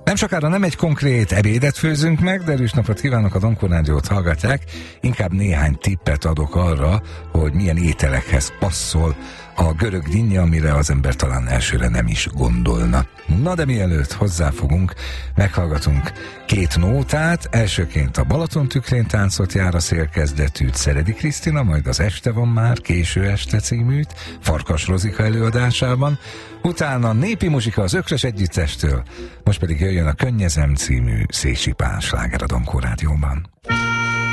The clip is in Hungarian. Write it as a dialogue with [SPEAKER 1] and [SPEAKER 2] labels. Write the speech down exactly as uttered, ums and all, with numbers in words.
[SPEAKER 1] Nem sokára nem egy konkrét ebédet főzünk meg, de erős napot kívánok, a Donkor Rádiót hallgatják. Inkább néhány tippet adok arra, hogy milyen ételekhez passzol a görög dinnye, amire az ember talán elsőre nem is gondolna. Na de mielőtt hozzáfogunk, meghallgatunk két nótát. Elsőként a Balaton tükrén táncot jár a szél kezdetűt Szeredi Krisztina, majd az Este van már, Késő este címűt, Farkas Rozika előadásában. Utána népi muzsika az Ökrös Együttestől, most pedig jöjjön a Könnyezem című Szécsi Pál sláger a Donkor Rádióban.